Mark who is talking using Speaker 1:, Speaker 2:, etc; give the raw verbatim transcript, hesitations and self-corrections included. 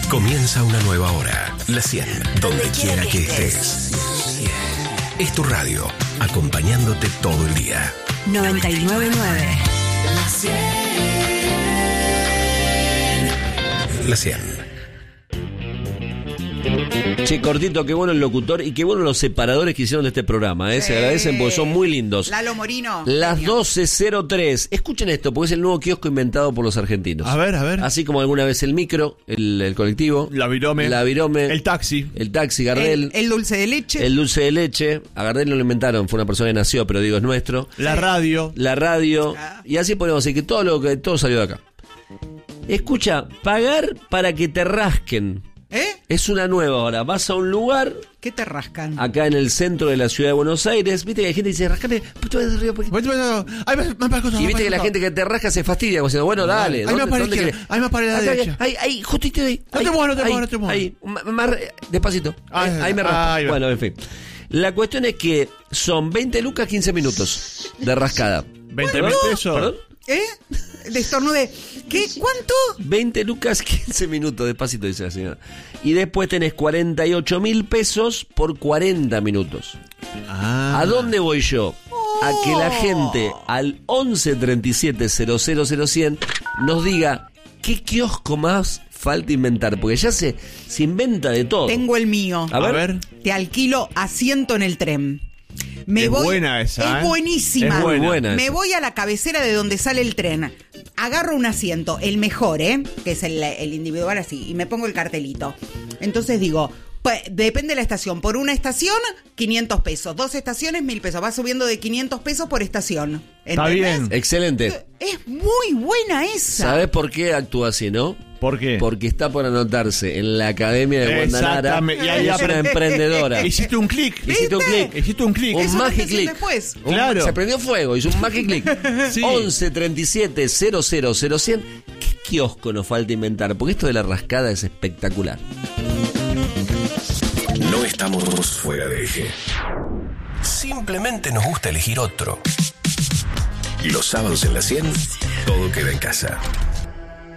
Speaker 1: Comienza una nueva hora. La cien, donde quiera que estés. Es tu radio, acompañándote todo el día.
Speaker 2: noventa y nueve punto nueve.
Speaker 1: La cien. La cien.
Speaker 3: Che, cortito, qué bueno el locutor y qué bueno los separadores que hicieron de este programa, ¿eh?
Speaker 4: Sí.
Speaker 3: Se agradecen porque son muy lindos.
Speaker 4: Lalo Morino.
Speaker 3: Las
Speaker 4: genio.
Speaker 3: doce cero tres. Escuchen esto, porque es el nuevo kiosco inventado por los argentinos.
Speaker 5: A ver, a ver.
Speaker 3: Así como alguna vez el micro, el, el colectivo,
Speaker 5: La virome.
Speaker 3: la virome,
Speaker 5: El taxi.
Speaker 3: el taxi, Gardel,
Speaker 4: El, el dulce de leche.
Speaker 3: el dulce de leche. A Gardel no lo inventaron, fue una persona que nació, pero digo, es nuestro.
Speaker 5: La radio.
Speaker 3: La radio.
Speaker 4: Ah.
Speaker 3: Y así podemos decir que todo lo que todo salió de acá. Escucha, pagar para que te rasquen.
Speaker 4: ¿Eh?
Speaker 3: Es una nueva ahora. Vas a un lugar
Speaker 4: ¿Qué te rascan?
Speaker 3: acá en el centro de la ciudad de Buenos Aires. Viste que hay gente que dice, rascame.
Speaker 5: Hay más, más cosas.
Speaker 3: Y viste que la gente que te rasca se fastidia. Como diciendo, bueno, dale.
Speaker 5: Hay
Speaker 3: ¿dónde-
Speaker 5: más para la
Speaker 3: dónde
Speaker 5: izquierda,
Speaker 3: querés?
Speaker 5: hay más para la
Speaker 3: Acá,
Speaker 5: derecha.
Speaker 3: Ahí, ahí, justito ahí.
Speaker 5: No
Speaker 3: ahí,
Speaker 5: te muevas, no te
Speaker 3: ahí,
Speaker 5: muevas, no te muevas.
Speaker 3: Ahí, ma- más re- despacito.
Speaker 5: Ahí,
Speaker 3: Ahí, ahí me
Speaker 5: ahí
Speaker 3: rasca.
Speaker 5: va.
Speaker 3: Bueno, en fin. La cuestión es que son veinte lucas, quince minutos de rascada.
Speaker 5: veinte mil pesos.
Speaker 3: ¿Perdón?
Speaker 4: ¿Eh? De estornude. ¿Qué? ¿Cuánto?
Speaker 3: veinte lucas, quince minutos, despacito, dice la señora. Y después tenés cuarenta y ocho mil pesos por cuarenta minutos.
Speaker 5: Ah.
Speaker 3: ¿A dónde voy yo? A que la gente al once treinta y siete cero cero cero cien nos diga qué kiosco más falta inventar, porque ya se, se inventa de todo.
Speaker 4: Tengo el mío.
Speaker 3: A ver.
Speaker 5: A ver.
Speaker 4: Te alquilo asiento en el tren. Me
Speaker 5: Es
Speaker 4: voy,
Speaker 5: buena esa,
Speaker 4: Es
Speaker 5: ¿eh?
Speaker 4: buenísima.
Speaker 5: Es
Speaker 3: Muy buena
Speaker 4: Me
Speaker 3: esa.
Speaker 4: voy a la cabecera de donde sale el tren. Agarro un asiento, el mejor, ¿eh? Que es el, el individual así. Y me pongo el cartelito. Entonces digo, pues, depende de la estación. Por una estación, quinientos pesos. Dos estaciones, mil pesos. Va subiendo de quinientos pesos por estación.
Speaker 5: Está
Speaker 4: ¿Entendés?
Speaker 5: bien.
Speaker 3: Excelente.
Speaker 4: Es muy buena esa.
Speaker 3: ¿Sabés por qué actúa así, no?
Speaker 5: ¿Por qué?
Speaker 3: Porque está por anotarse en la Academia de Guandanara.
Speaker 5: Exactamente. Y ahí
Speaker 3: Es una
Speaker 5: apre-
Speaker 3: emprendedora.
Speaker 5: Hiciste un clic.
Speaker 3: Hiciste un
Speaker 4: ¿Viste?
Speaker 3: clic.
Speaker 5: Hiciste un clic.
Speaker 3: Un
Speaker 4: Eso lo
Speaker 3: magic
Speaker 4: hice
Speaker 3: click.
Speaker 4: después.
Speaker 3: Un-
Speaker 5: Claro.
Speaker 3: Se prendió fuego, hizo un magic click.
Speaker 5: Sí.
Speaker 3: once treinta y siete cero cero cero cien. ¿Qué kiosco nos falta inventar? Porque esto de la rascada es espectacular.
Speaker 1: No estamos fuera de eje. Simplemente nos gusta elegir otro. Y los sábados en la cien, todo queda en casa.